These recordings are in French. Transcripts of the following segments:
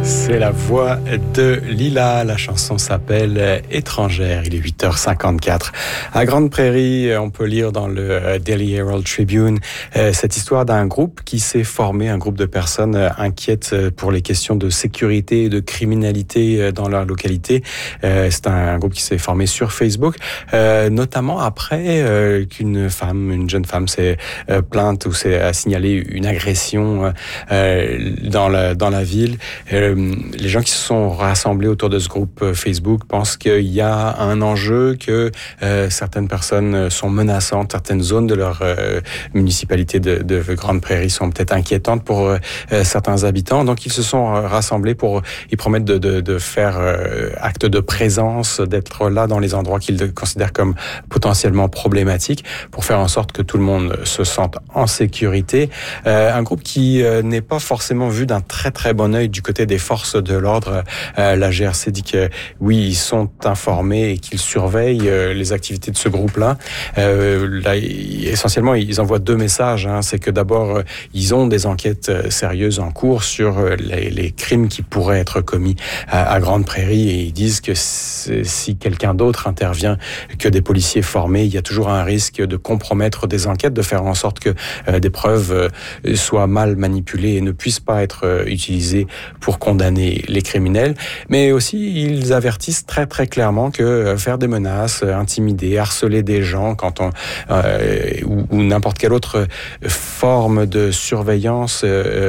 C'est la voix de Lila. La chanson s'appelle Étrangère. Il est 8h54. À Grande Prairie, on peut lire dans le Daily Herald Tribune cette histoire d'un groupe qui s'est formé, un groupe de personnes inquiètes pour les questions de sécurité et de criminalité dans leur localité. C'est un groupe qui s'est formé sur Facebook, notamment après qu'une jeune femme s'est plainte ou s'est signalé une agression dans la ville. Les gens qui se sont rassemblés autour de ce groupe Facebook pensent qu'il y a un enjeu, que certaines personnes sont menaçantes, certaines zones de leur municipalité de Grande Prairie sont peut-être inquiétantes pour certains habitants. Donc ils se sont rassemblés pour y promettre de faire acte de présence, d'être là dans les endroits qu'ils considèrent comme potentiellement problématiques, pour faire en sorte que tout le monde se sente en sécurité. Un groupe qui n'est pas forcément vu d'un très très bon œil du côté des forces de l'ordre. La GRC dit que oui, ils sont informés et qu'ils surveillent les activités de ce groupe-là. Là, essentiellement, ils envoient deux messages. C'est que d'abord, ils ont des enquêtes sérieuses en cours sur les crimes qui pourraient être commis à Grande Prairie, et ils disent que si quelqu'un d'autre intervient que des policiers formés, il y a toujours un risque de compromettre des enquêtes, de faire en sorte que des preuves soient mal manipulées et ne puissent pas être utilisées pour condamner les criminels. Mais aussi, ils avertissent très très clairement que faire des menaces, intimider, harceler des gens ou n'importe quelle autre forme de surveillance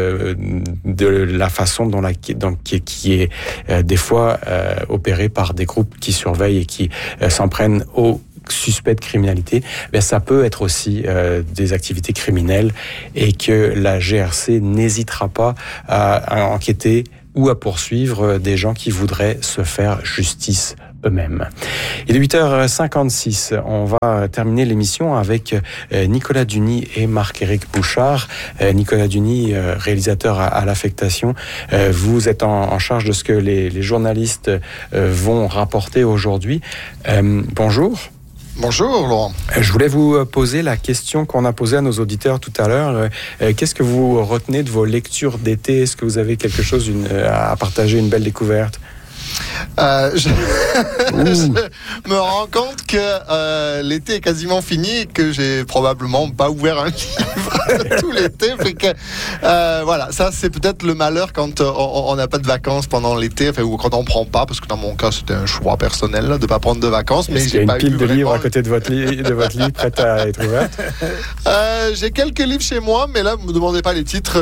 de la façon qui est des fois opérée par des groupes qui surveillent et qui s'en prennent aux suspects de criminalité, ça peut être aussi des activités criminelles, et que la GRC n'hésitera pas à enquêter ou à poursuivre des gens qui voudraient se faire justice eux-mêmes. Il est 8h56. On va terminer l'émission avec Nicolas Duny et Marc-Éric Bouchard. Nicolas Duny, réalisateur à l'Affectation. Vous êtes en charge de ce que les journalistes vont rapporter aujourd'hui. Bonjour. Bonjour Laurent. Je voulais vous poser la question qu'on a posée à nos auditeurs tout à l'heure. Qu'est-ce que vous retenez de vos lectures d'été? Est-ce que vous avez quelque chose à partager, une belle découverte? Je me rends compte que l'été est quasiment fini et que j'ai probablement pas ouvert un livre tout l'été. Fait que, voilà, ça c'est peut-être le malheur quand on n'a pas de vacances pendant l'été, ou quand on prend pas, parce que dans mon cas c'était un choix personnel de pas prendre de vacances. Mais j'ai une pas pile de livres vraiment... à côté de votre lit prête à être ouverte? J'ai quelques livres chez moi, mais là, me demandez pas les titres,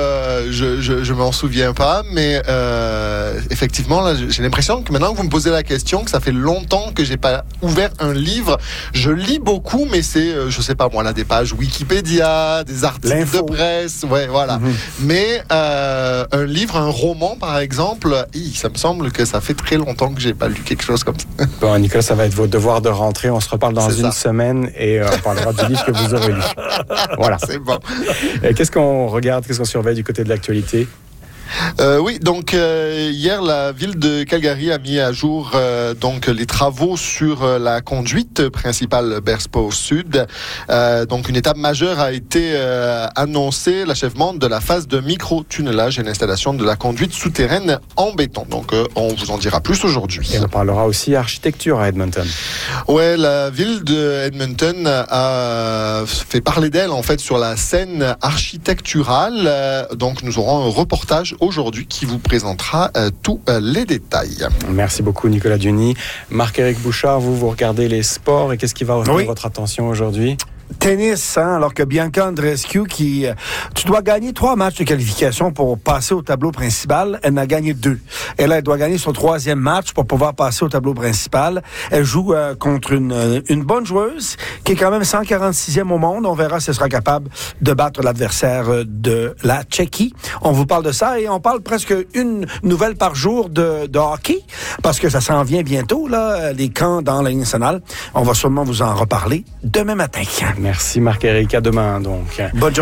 je m'en souviens pas. Mais effectivement, là, j'ai l'impression que maintenant que vous me posez la question, que ça fait longtemps que j'ai pas ouvert un livre. Je lis beaucoup, mais c'est, je sais pas moi, là, des pages Wikipédia, des articles de presse, ouais, voilà. Mais un livre, un roman, par exemple, ça me semble que ça fait très longtemps que j'ai pas lu quelque chose comme ça. Bon, Nicolas, ça va être votre devoir de rentrer. On se reparle dans une semaine et on parlera du livre que vous aurez lu. Voilà. C'est bon. Qu'est-ce qu'on regarde, qu'est-ce qu'on surveille du côté de l'actualité? Oui, donc hier la ville de Calgary a mis à jour donc les travaux sur la conduite principale Berspaw Sud. Donc une étape majeure a été annoncée, l'achèvement de la phase de micro-tunnelage et l'installation de la conduite souterraine en béton. Donc on vous en dira plus aujourd'hui. Et on parlera aussi architecture à Edmonton. Ouais, la ville de Edmonton a fait parler d'elle en fait sur la scène architecturale. Donc nous aurons un reportage aujourd'hui qui vous présentera tous les détails. Merci beaucoup Nicolas Duny. Marc-Éric Bouchard, vous regardez les sports, et qu'est-ce qui va retenir votre attention aujourd'hui? Tennis, alors que Bianca Andreescu, tu dois gagner 3 matchs de qualification pour passer au tableau principal. Elle en a gagné 2. Et là, elle doit gagner son 3e match pour pouvoir passer au tableau principal. Elle joue contre une bonne joueuse qui est quand même 146e au monde. On verra si elle sera capable de battre l'adversaire de la Tchéquie. On vous parle de ça, et on parle presque une nouvelle par jour de hockey, parce que ça s'en vient bientôt, là, les camps dans la Ligue nationale. On va sûrement vous en reparler demain matin. Merci Marc-Éric, à demain donc. Bonne journée.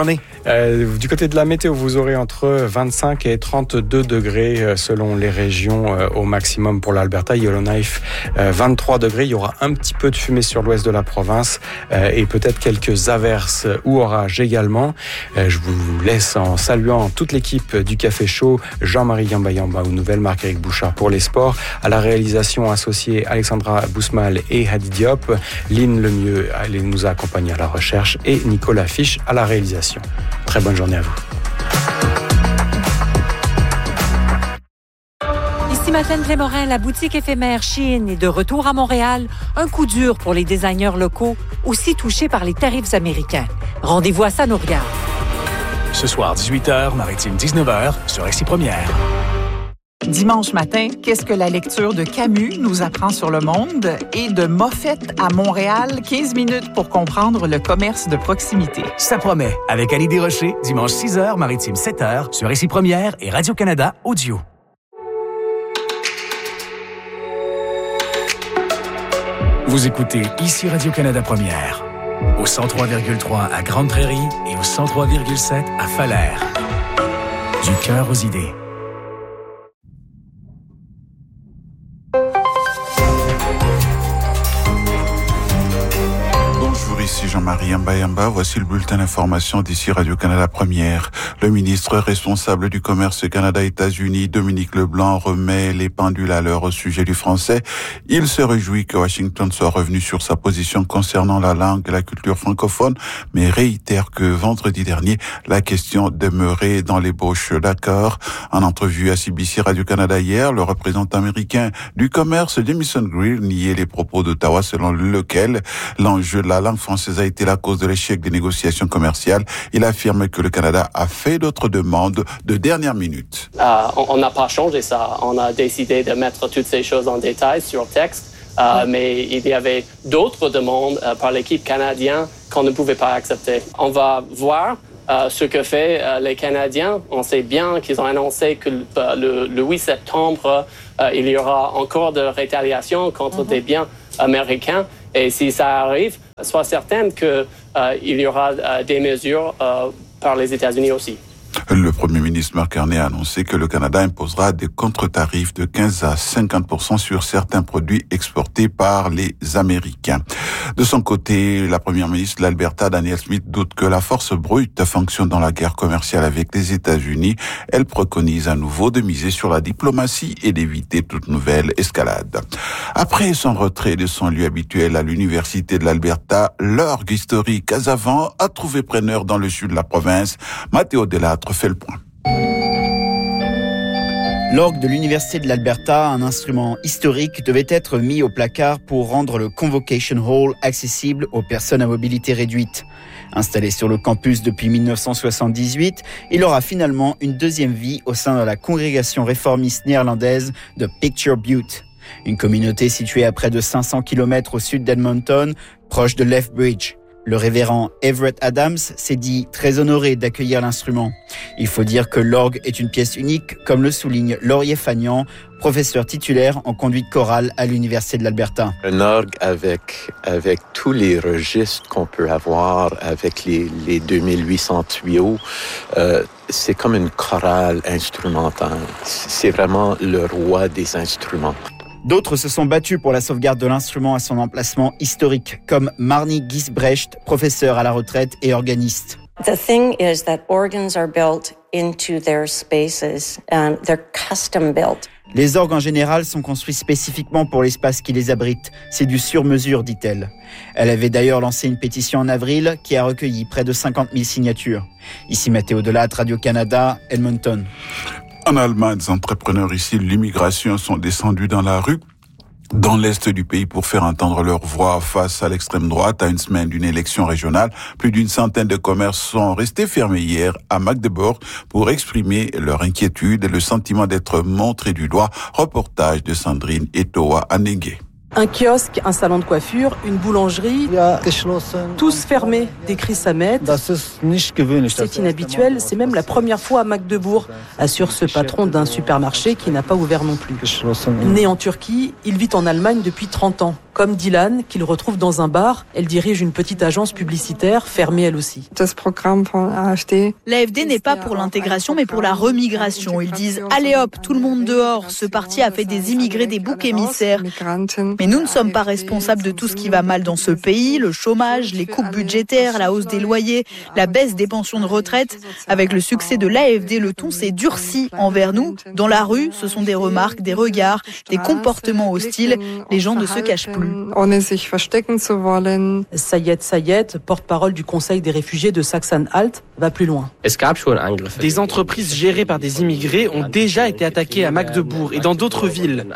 Du côté de la météo, vous aurez entre 25 et 32 degrés selon les régions au maximum pour l'Alberta. Yellowknife, 23 degrés. Il y aura un petit peu de fumée sur l'ouest de la province et peut-être quelques averses ou orages également. Je vous laisse en saluant toute l'équipe du Café Chaud, Jean-Marie Yamba aux nouvelles, Marc-Éric Bouchard pour les sports, à la réalisation associée Alexandra Bousmal et Hadi Diop, Lynn Lemieux nous a accompagnés à la recherche et Nicolas Fiche à la réalisation. Très bonne journée à vous. Ici Madeleine Clémorin, la boutique éphémère Shein est de retour à Montréal. Un coup dur pour les designers locaux, aussi touchés par les tarifs américains. Rendez-vous à Ça nous regarde. Ce soir, 18h, Maritime 19h, sur Récit Première. Dimanche matin, qu'est-ce que la lecture de Camus nous apprend sur le monde? Et de Moffett à Montréal, 15 minutes pour comprendre le commerce de proximité. Ça promet, avec Annie Desrochers, dimanche 6h, Maritime 7h, sur Récit Première et Radio-Canada Audio. Vous écoutez ici Radio-Canada Première, au 103,3 à Grande Prairie et au 103,7 à Falaire. Du cœur aux idées. Ici Jean-Marie Yamba, voici le bulletin d'information d'ici Radio-Canada Première. Le ministre responsable du commerce Canada-États-Unis, Dominique Leblanc, remet les pendules à l'heure au sujet du français. Il se réjouit que Washington soit revenu sur sa position concernant la langue et la culture francophone, mais réitère que vendredi dernier, la question demeurait dans l'ébauche d'accord. En entrevue à CBC Radio-Canada hier, le représentant américain du commerce, Jamison Greer, niait les propos d'Ottawa selon lequel l'enjeu de la langue française a été la cause de l'échec des négociations commerciales. Il affirme que le Canada a fait d'autres demandes de dernière minute. On n'a pas changé ça. On a décidé de mettre toutes ces choses en détail sur le texte. Mais il y avait d'autres demandes par l'équipe canadienne qu'on ne pouvait pas accepter. On va voir ce que fait les Canadiens. On sait bien qu'ils ont annoncé que le 8 septembre, il y aura encore de rétaliation contre des biens américains. Et si ça arrive, sois certaine qu'il y aura des mesures par les États-Unis aussi. Le Premier ministre Mark Carney a annoncé que le Canada imposera des contre-tarifs de 15 à 50% sur certains produits exportés par les Américains. De son côté, la Première ministre de l'Alberta, Danielle Smith, doute que la force brute fonctionne dans la guerre commerciale avec les États-Unis. Elle préconise à nouveau de miser sur la diplomatie et d'éviter toute nouvelle escalade. Après son retrait de son lieu habituel à l'Université de l'Alberta, l'orgue historique Casavant a trouvé preneur dans le sud de la province. Mathéo Delattre fait le point. L'orgue de l'Université de l'Alberta, un instrument historique, devait être mis au placard pour rendre le Convocation Hall accessible aux personnes à mobilité réduite. Installé sur le campus depuis 1978, il aura finalement une deuxième vie au sein de la congrégation réformiste néerlandaise de Picture Butte. Une communauté située à près de 500 km au sud d'Edmonton, proche de Lethbridge. Le révérend Everett Adams s'est dit très honoré d'accueillir l'instrument. Il faut dire que l'orgue est une pièce unique, comme le souligne Laurier Fagnan, professeur titulaire en conduite chorale à l'Université de l'Alberta. Un orgue avec tous les registres qu'on peut avoir, avec les 2800 tuyaux, c'est comme une chorale instrumentale. C'est vraiment le roi des instruments. D'autres se sont battus pour la sauvegarde de l'instrument à son emplacement historique, comme Marnie Gisbrecht, professeure à la retraite et organiste. The thing is that organs are built into their spaces and they're custom built. Les orgues en général sont construits spécifiquement pour l'espace qui les abrite. C'est du sur-mesure, dit-elle. Elle avait d'ailleurs lancé une pétition en avril qui a recueilli près de 50 000 signatures. Ici Mathéo Delattre, Radio-Canada, Edmonton. En Allemagne, des entrepreneurs issus de l'immigration sont descendus dans la rue dans l'est du pays pour faire entendre leur voix face à l'extrême droite. À une semaine d'une élection régionale, plus d'une centaine de commerces sont restés fermés hier à Magdebourg pour exprimer leur inquiétude et le sentiment d'être montrés du doigt. Reportage de Sandrine Etoa Anengue. Un kiosque, un salon de coiffure, une boulangerie, tous fermés, décrit Samet. C'est inhabituel, c'est même la première fois à Magdebourg, assure ce patron d'un supermarché qui n'a pas ouvert non plus. Né en Turquie, il vit en Allemagne depuis 30 ans. Comme Dylan, qu'il retrouve dans un bar, elle dirige une petite agence publicitaire, fermée elle aussi. L'AfD n'est pas pour l'intégration, mais pour la remigration. Ils disent « Allez hop, tout le monde dehors ». Ce parti a fait des immigrés des boucs émissaires. Mais nous ne sommes pas responsables de tout ce qui va mal dans ce pays. Le chômage, les coupes budgétaires, la hausse des loyers, la baisse des pensions de retraite. Avec le succès de l'AfD, le ton s'est durci envers nous. Dans la rue, ce sont des remarques, des regards, des comportements hostiles. Les gens ne se cachent plus. Sayed, porte-parole du Conseil des réfugiés de Sachsen-Anhalt, va plus loin. Des entreprises gérées par des immigrés ont déjà été attaquées à Magdebourg et dans d'autres villes.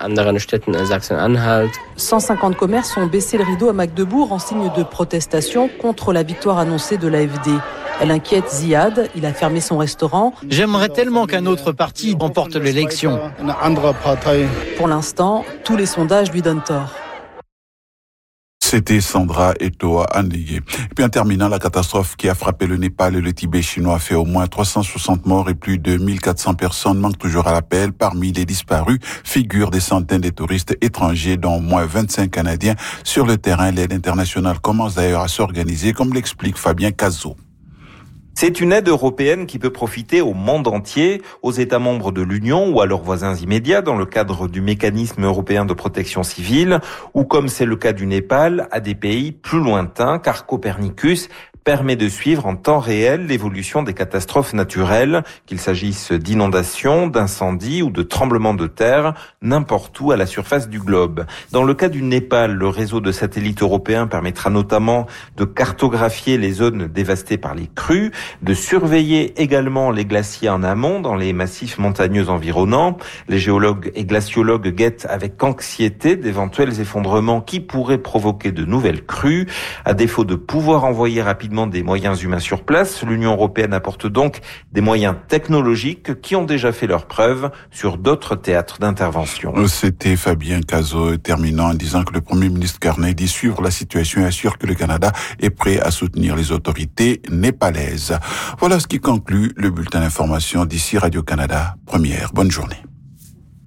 150 commerces ont baissé le rideau à Magdebourg en signe de protestation contre la victoire annoncée de l'AfD. Elle inquiète Ziad, il a fermé son restaurant. J'aimerais tellement qu'un autre parti remporte l'élection. Pour l'instant, tous les sondages lui donnent tort. C'était Sandra Etoa Andeye. Et puis en terminant, la catastrophe qui a frappé le Népal et le Tibet chinois a fait au moins 360 morts et plus de 1400 personnes manquent toujours à l'appel. Parmi les disparus figurent des centaines de touristes étrangers, dont au moins 25 Canadiens sur le terrain. L'aide internationale commence d'ailleurs à s'organiser, comme l'explique Fabien Cazot. C'est une aide européenne qui peut profiter au monde entier, aux États membres de l'Union ou à leurs voisins immédiats dans le cadre du mécanisme européen de protection civile, ou comme c'est le cas du Népal, à des pays plus lointains, car Copernicus permet de suivre en temps réel l'évolution des catastrophes naturelles, qu'il s'agisse d'inondations, d'incendies ou de tremblements de terre, n'importe où à la surface du globe. Dans le cas du Népal, le réseau de satellites européens permettra notamment de cartographier les zones dévastées par les crues, de surveiller également les glaciers en amont dans les massifs montagneux environnants. Les géologues et glaciologues guettent avec anxiété d'éventuels effondrements qui pourraient provoquer de nouvelles crues. À défaut de pouvoir envoyer rapidement des moyens humains sur place, l'Union européenne apporte donc des moyens technologiques qui ont déjà fait leurs preuves sur d'autres théâtres d'intervention. C'était Fabien Cazot, terminant en disant que le Premier ministre Carney dit suivre la situation et assure que le Canada est prêt à soutenir les autorités népalaises. Voilà ce qui conclut le bulletin d'information d'ici Radio-Canada Première. Bonne journée.